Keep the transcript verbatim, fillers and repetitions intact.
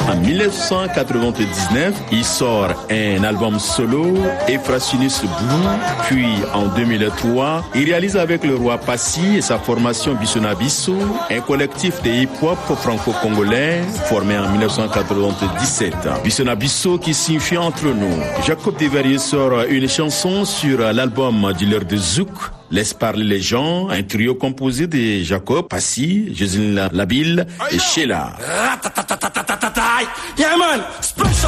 En mille neuf cent quatre-vingt-dix-neuf, il sort un album solo, Euphrastunus Blue. Puis en deux mille trois, il réalise avec le roi Passy et sa formation Bissona Bisso, un collectif de hip-hop franco-congolais formé en mille neuf cent quatre-vingt-dix-sept. Bissona Bisso qui signifie entre nous. Jacob Desverriers sort une chanson sur l'album du leader de Zouk, Laisse parler les gens, un trio composé de Jacob, Passy, Joselyne Labille et Sheila.